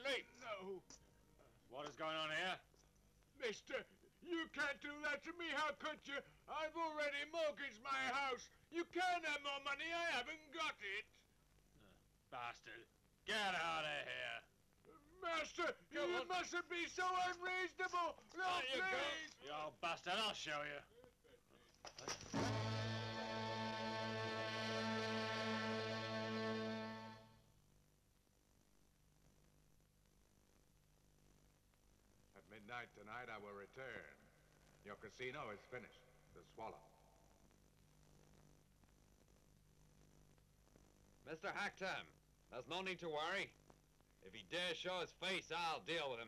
late. No. What is going on here? Mister, you can't do that to me. How could you? I've already mortgaged my house. You can't have more money. I haven't got it. Bastard. Get out of here. Master, you mustn't be so unreasonable. No, There you please. go. You old bastard, I'll show you. At midnight tonight, I will return. Your casino is finished. The Swallow. Mr. Hacktam, there's no need to worry. If he dares show his face, I'll deal with him.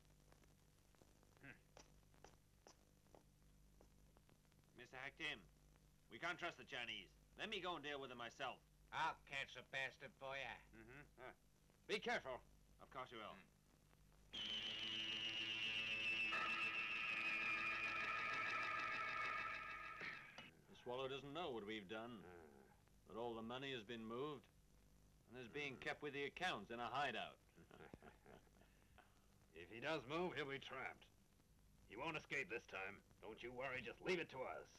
Mr. Hacktim, we can't trust the Chinese. Let me go and deal with them myself. I'll catch the bastard for you. Be careful. Of course you will. The Swallow doesn't know what we've done. That all the money has been moved and is being kept with the accounts in a hideout. If he does move, he'll be trapped. He won't escape this time. Don't you worry, just leave it to us.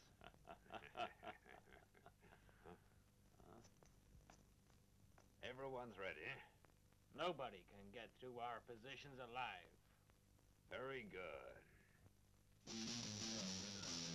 Everyone's ready. Nobody can get through our positions alive. Very good.